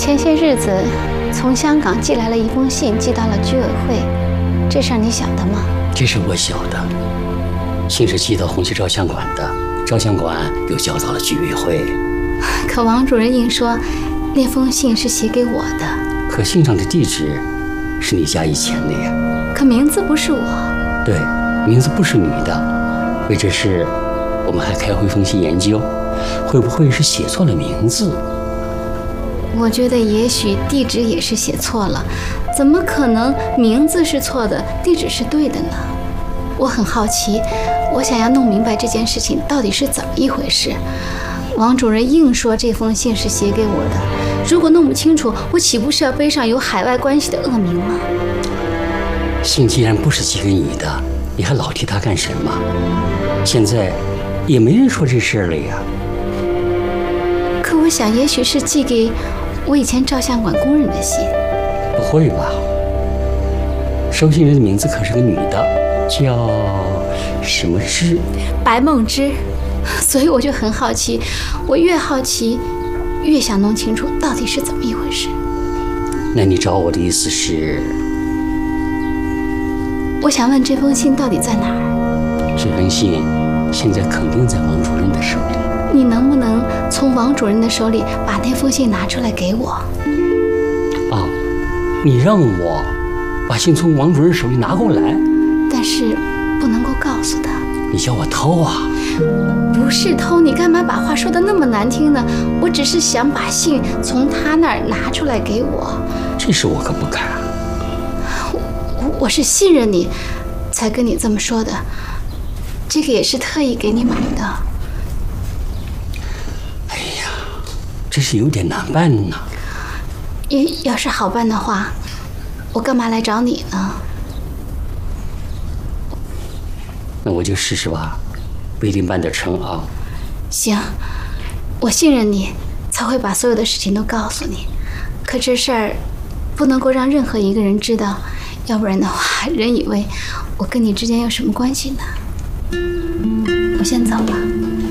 前些日子从香港寄来了一封信，寄到了居委会，这事儿你晓得吗？ 这是我晓得，信是寄到红旗照相馆的，照相馆又交到了居委会。 可王主任硬说那封信是写给我的。 可信上的地址是你家以前的呀。 可名字不是我。 对，名字不是你的。为这事，我们还开会分析研究，会不会是写错了名字？ 我觉得也许地址也是写错了，怎么可能名字是错的，地址是对的呢？我很好奇，我想要弄明白这件事情到底是怎么一回事。王主任硬说这封信是写给我的，如果弄不清楚，我岂不是要背上有海外关系的恶名吗？ 信既然不是寄给你的，你还老提他干什么？现在也没人说这事儿了呀。 可我想也许是寄给我以前照相馆工人的信。 不会吧？收信人的名字可是个女的，叫什么芝？ 白梦芝。所以我就很好奇，我越好奇越想弄清楚到底是怎么一回事。 那你找我的意思是？ 我想问这封信到底在哪儿？ 这封信现在肯定在王主任的手里。 你能不能从王主任的手里把那封信拿出来给我？ 啊，你让我把信从王主任手里拿过来？ 但是不能够告诉他。 你叫我偷啊？ 不是偷，你干嘛把话说得那么难听呢？我只是想把信从他那儿拿出来给我。 这事我可不敢。 我是信任你才跟你这么说的，这个也是特意给你买的。 哎呀，这是有点难办呢。 要是好办的话，我干嘛来找你呢？ 那我就试试吧，不一定办得成啊。 行，我信任你，才会把所有的事情都告诉你。可这事儿不能够让任何一个人知道，要不然的话，人以为我跟你之间有什么关系呢？我先走了。